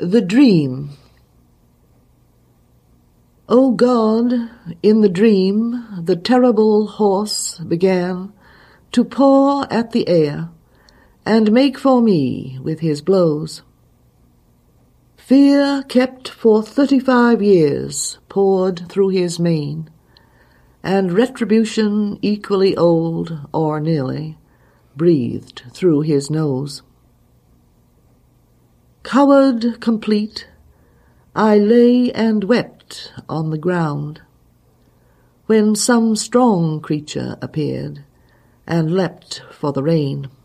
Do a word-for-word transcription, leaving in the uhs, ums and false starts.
The Dream. O God, in the dream the terrible horse began to paw at the air, and make for me with his blows. Fear kept for thirty-five years poured through his mane, and retribution equally old, or nearly, breathed through his nose. Coward complete, I lay and wept on the ground, when some strong creature appeared, and leapt for the rain.